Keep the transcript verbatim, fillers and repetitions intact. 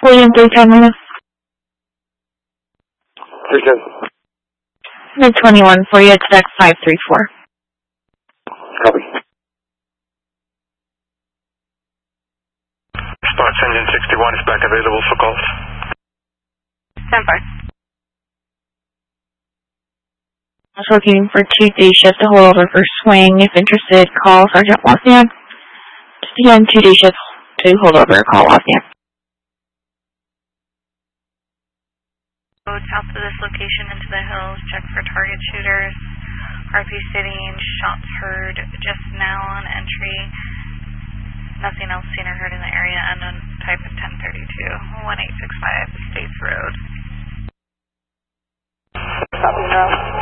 William three ten. three ten. Mid twenty-one for you, it's five three four. Copy. Response engine sixty-one is back available for calls. Stand by. I was looking for two day shift to hold over for swing. If interested, call Sergeant Wozniak. Just again, two day shift to hold over, call Wozniak. Go south to this location into the hills, check for target shooters. R P sitting, shots heard just now on entry. Nothing else seen or heard in the area. Unknown type of ten thirty-two. one eight six five States Road. Copy now.